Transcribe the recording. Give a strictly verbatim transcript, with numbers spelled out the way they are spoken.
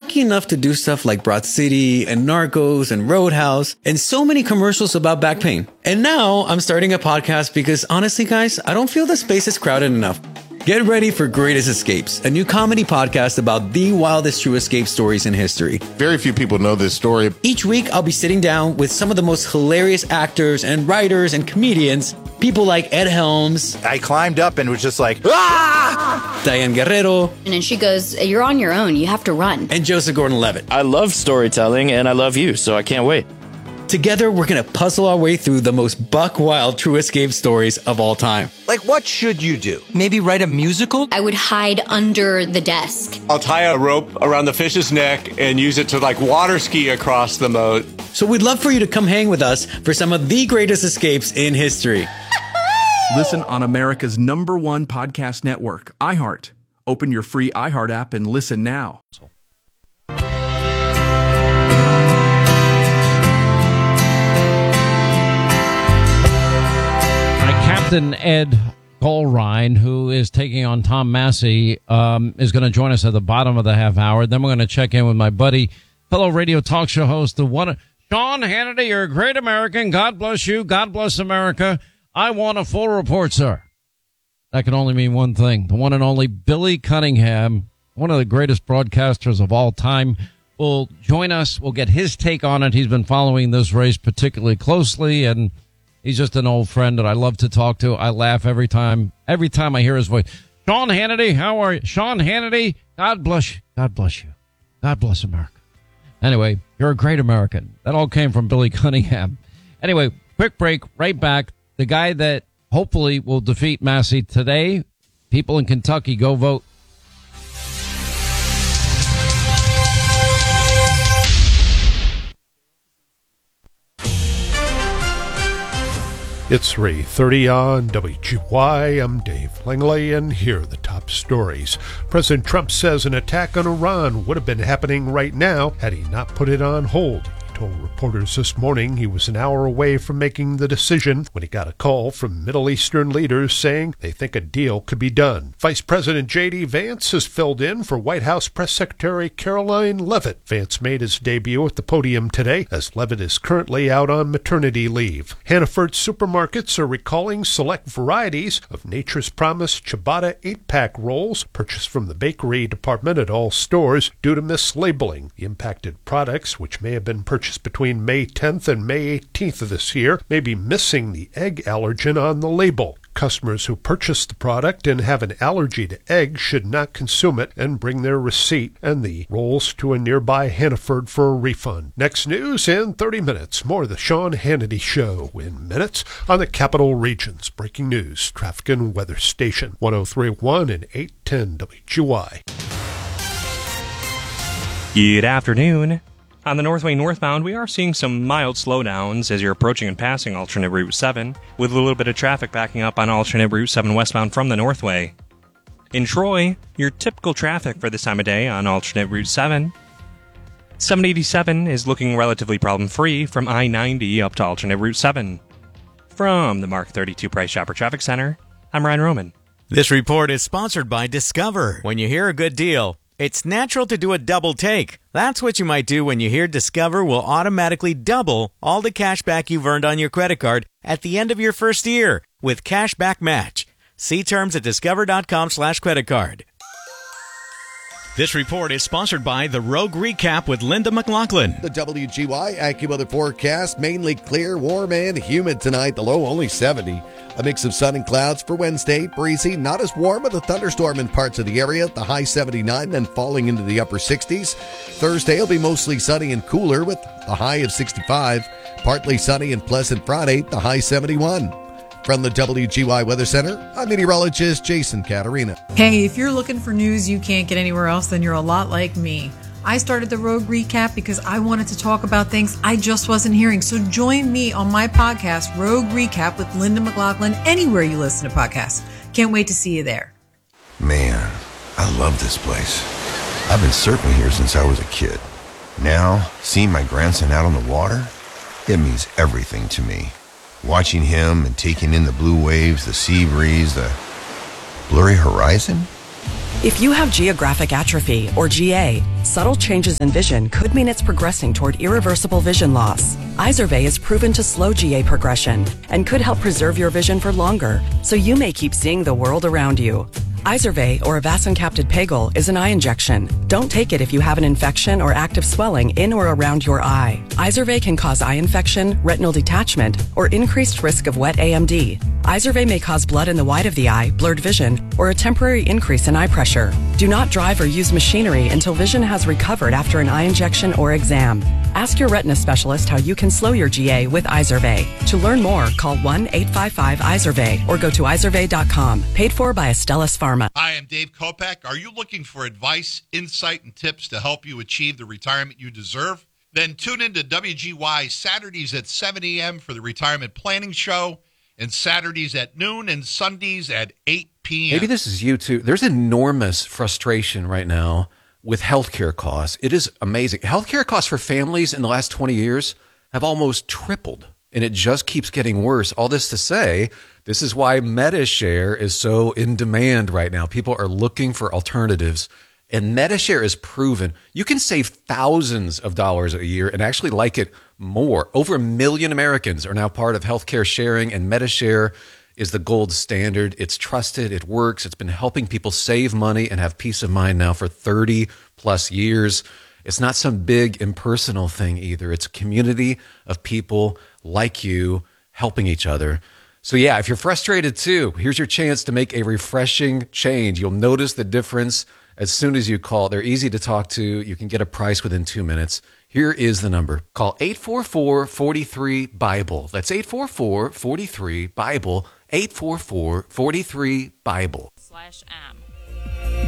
lucky enough to do stuff like Broad City and Narcos and Roadhouse and so many commercials about back pain. And now I'm starting a podcast because honestly, guys, I don't feel the space is crowded enough. Get ready for Greatest Escapes, a new comedy podcast about the wildest true escape stories in history. Very few people know this story. Each week, I'll be sitting down with some of the most hilarious actors and writers and comedians, people like Ed Helms. I climbed up and was just like, ah! Diane Guerrero. And then she goes, you're on your own. You have to run. And Joseph Gordon-Levitt. I love storytelling, and I love you, so I can't wait. Together, we're going to puzzle our way through the most buck-wild true escape stories of all time. Like, what should you do? Maybe write a musical? I would hide under the desk. I'll tie a rope around the fish's neck and use it to, like, water ski across the moat. So we'd love for you to come hang with us for some of the greatest escapes in history. Listen on America's number one podcast network, iHeart. Open your free iHeart app and listen now. Captain Ed Goldrein, who is taking on Tom Massey, um, is going to join us at the bottom of the half hour. Then we're going to check in with my buddy, fellow radio talk show host, the one, Sean Hannity. You're a great American. God bless you. God bless America. I want a full report, sir. That can only mean one thing. The one and only Billy Cunningham, one of the greatest broadcasters of all time, will join us. We'll get his take on it. He's been following this race particularly closely, and he's just an old friend that I love to talk to. I laugh every time, every time I hear his voice. Sean Hannity, how are you? Sean Hannity, God bless you. God bless you. God bless America. Anyway, you're a great American. That all came from Billy Cunningham. Anyway, quick break, right back. The guy that hopefully will defeat Massey today, people in Kentucky, go vote. It's three thirty on W G Y. I'm Dave Langley, and here are the top stories. President Trump says an attack on Iran would have been happening right now had he not put it on hold. He told reporters this morning he was an hour away from making the decision when he got a call from Middle Eastern leaders saying they think a deal could be done. Vice President J D. Vance has filled in for White House Press Secretary Caroline Leavitt. Vance made his debut at the podium today, as Leavitt is currently out on maternity leave. Hannaford supermarkets are recalling select varieties of Nature's Promise Ciabatta eight-pack rolls purchased from the bakery department at all stores due to mislabeling. The impacted products, which may have been purchased between May tenth and May eighteenth of this year, may be missing the egg allergen on the label. Customers who purchase the product and have an allergy to eggs should not consume it and bring their receipt and the rolls to a nearby Hannaford for a refund. Next news in thirty minutes. More of the Sean Hannity Show in minutes on the Capital Region's breaking news, traffic and weather station, one oh three point one and eight ten W G Y. Good afternoon. On the Northway northbound, we are seeing some mild slowdowns as you're approaching and passing alternate Route seven, with a little bit of traffic backing up on alternate Route seven westbound from the Northway. In Troy, your typical traffic for this time of day on alternate Route seven. seven eighty-seven is looking relatively problem-free from I ninety up to alternate Route seven. From the Mark thirty-two Price Chopper Traffic Center, I'm Ryan Roman. This report is sponsored by Discover. When you hear a good deal, it's natural to do a double take. That's what you might do when you hear Discover will automatically double all the cash back you've earned on your credit card at the end of your first year with Cashback Match. See terms at discover.com slash credit card. This report is sponsored by the Rogue Recap with Linda McLaughlin. The W G Y AccuWeather forecast, mainly clear, warm, and humid tonight. The low only seventy. A mix of sun and clouds for Wednesday. Breezy, not as warm with a thunderstorm in parts of the area. The high seventy-nine, then falling into the upper sixties. Thursday will be mostly sunny and cooler with a high of sixty-five. Partly sunny and pleasant Friday, the high seventy-one. From the W G Y Weather Center, I'm meteorologist Jason Caterina. Hey, if you're looking for news you can't get anywhere else, then you're a lot like me. I started the Rogue Recap because I wanted to talk about things I just wasn't hearing. So join me on my podcast, Rogue Recap with Linda McLaughlin, anywhere you listen to podcasts. Can't wait to see you there. Man, I love this place. I've been surfing here since I was a kid. Now, seeing my grandson out on the water, it means everything to me. Watching him and taking in the blue waves, the sea breeze, the blurry horizon. If you have geographic atrophy, or G A, subtle changes in vision could mean it's progressing toward irreversible vision loss. Izervay is proven to slow G A progression and could help preserve your vision for longer, so you may keep seeing the world around you. Izervay, or avacincaptad pegol, is an eye injection. Don't take it if you have an infection or active swelling in or around your eye. Izervay can cause eye infection, retinal detachment, or increased risk of wet A M D. Izervay may cause blood in the white of the eye, blurred vision, or a temporary increase in eye pressure. Do not drive or use machinery until vision has recovered after an eye injection or exam. Ask your retina specialist how you can slow your G A with Izervay. To learn more, call one eight five five Izervay or go to izervay dot com. Paid for by Astellas Pharma. Hi, I'm Dave Kopak. Are you looking for advice, insight, and tips to help you achieve the retirement you deserve? Then tune in to W G Y Saturdays at seven a.m. for the Retirement Planning Show, and Saturdays at noon and Sundays at eight p.m. Maybe this is you too. There's enormous frustration right now with healthcare costs. It is amazing. Healthcare costs for families in the last twenty years have almost tripled, and it just keeps getting worse. All this to say, this is why MediShare is so in demand right now. People are looking for alternatives, and MediShare is proven you can save thousands of dollars a year and actually like it more. Over a million Americans are now part of healthcare sharing, and MediShare is the gold standard. It's trusted. It works. It's been helping people save money and have peace of mind now for thirty plus years. It's not some big impersonal thing either. It's a community of people like you helping each other. So yeah, if you're frustrated too, here's your chance to make a refreshing change. You'll notice the difference as soon as you call. They're easy to talk to. You can get a price within two minutes. Here is the number. Call eight four four, four three, BIBLE. That's eight four four, four three, BIBLE. eight four four, four three, BIBLE. Slash M.